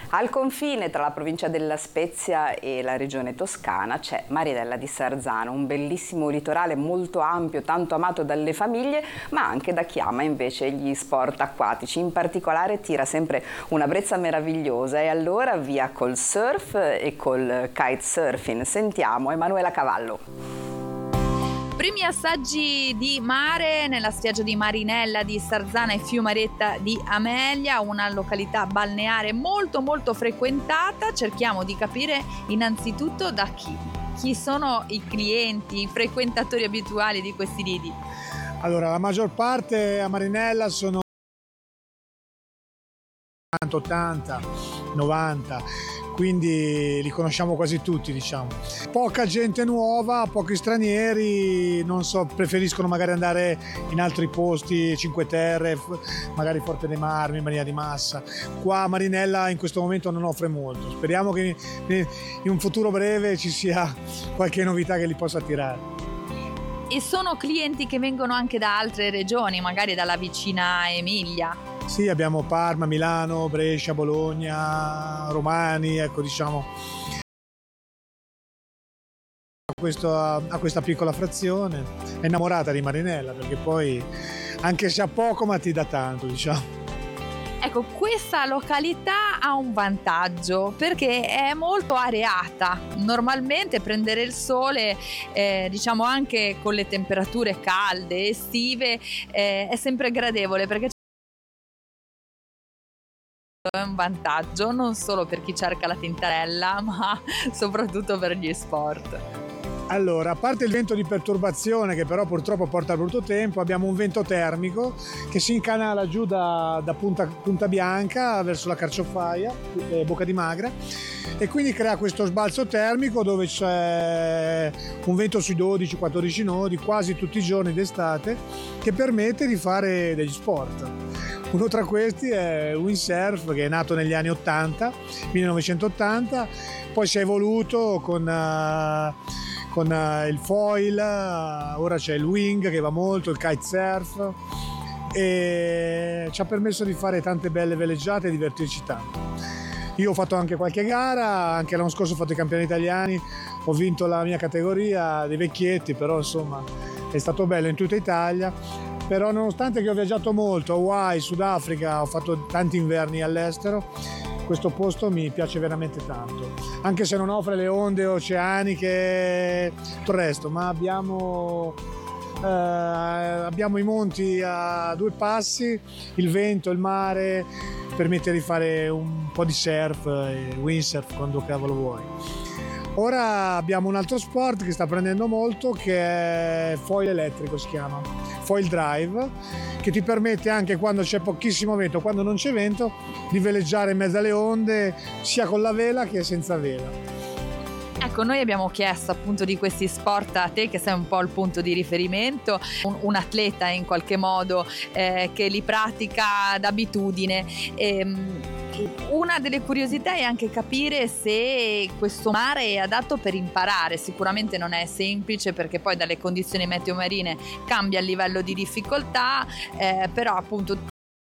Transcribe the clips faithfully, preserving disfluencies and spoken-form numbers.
Al confine tra la provincia della Spezia e la regione toscana c'è Marinella di Sarzano, un bellissimo litorale molto ampio, tanto amato dalle famiglie, ma anche da chi ama invece gli sport acquatici. In particolare tira sempre una brezza meravigliosa, e allora via col surf e col kitesurfing. Sentiamo Emanuela Cavallo. Primi assaggi di mare nella spiaggia di Marinella di Sarzana e Fiumaretta di Amelia, una località balneare molto molto frequentata. Cerchiamo di capire innanzitutto da chi. Chi sono i clienti, i frequentatori abituali di questi lidi? Allora, la maggior parte a Marinella sono ottanta, novanta, quindi li conosciamo quasi tutti, diciamo. Poca gente nuova, pochi stranieri, non so, preferiscono magari andare in altri posti, Cinque Terre, magari Forte dei Marmi, in Maria di Massa. Qua Marinella in questo momento non offre molto. Speriamo che in un futuro breve ci sia qualche novità che li possa attirare. E sono clienti che vengono anche da altre regioni, magari dalla vicina Emilia? Sì, abbiamo Parma, Milano, Brescia, Bologna, Romani, ecco, diciamo a, questo, a questa piccola frazione. È innamorata di Marinella, perché poi anche se ha poco ma ti dà tanto, diciamo. Ecco, questa località ha un vantaggio perché è molto areata. Normalmente prendere il sole, eh, diciamo anche con le temperature calde, estive, eh, è sempre gradevole, perché è un vantaggio non solo per chi cerca la tintarella, ma soprattutto per gli sport. Allora, a parte il vento di perturbazione che però purtroppo porta al brutto tempo, abbiamo un vento termico che si incanala giù da, da Punta, Punta Bianca verso la Carciofaia, eh, Bocca di Magra, e quindi crea questo sbalzo termico dove c'è un vento sui dodici quattordici nodi quasi tutti i giorni d'estate, che permette di fare degli sport. Uno tra questi è windsurf, che è nato negli anni ottanta, millenovecentottanta, poi si è evoluto con, uh, con uh, il foil, uh, ora c'è il wing che va molto, il kitesurf, e ci ha permesso di fare tante belle veleggiate e divertirci tanto. Io ho fatto anche qualche gara, anche l'anno scorso ho fatto i campioni italiani, ho vinto la mia categoria dei vecchietti, però insomma è stato bello in tutta Italia. Però nonostante che ho viaggiato molto, Hawaii, Sudafrica, ho fatto tanti inverni all'estero, questo posto mi piace veramente tanto. Anche se non offre le onde oceaniche, tutto il resto, ma abbiamo, eh, abbiamo i monti a due passi, il vento, il mare, permette di fare un po' di surf e windsurf quando cavolo vuoi. Ora abbiamo un altro sport che sta prendendo molto, che è foil elettrico, si chiama foil drive, che ti permette anche quando c'è pochissimo vento, quando non c'è vento, di veleggiare in mezzo alle onde sia con la vela che senza vela. Ecco, noi abbiamo chiesto appunto di questi sport a te, che sei un po' il punto di riferimento, un, un atleta in qualche modo eh, che li pratica d'abitudine. Ehm, Una delle curiosità è anche capire se questo mare è adatto per imparare. Sicuramente non è semplice, perché poi dalle condizioni meteo marine cambia il livello di difficoltà, eh, però appunto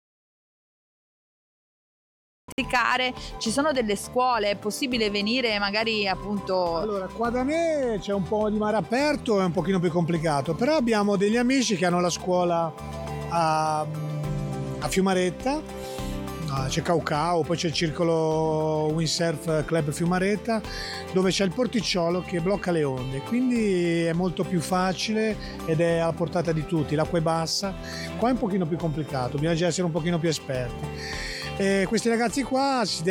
ci sono delle scuole, è possibile venire magari appunto... Allora, qua da me c'è un po' di mare aperto, è un pochino più complicato, però abbiamo degli amici che hanno la scuola a, a Fiumaretta, c'è Caucao, poi c'è il circolo Windsurf Club Fiumaretta, dove c'è il porticciolo che blocca le onde, quindi è molto più facile ed è alla portata di tutti, l'acqua è bassa. Qua è un pochino più complicato, bisogna essere un pochino più esperti. E questi ragazzi qua si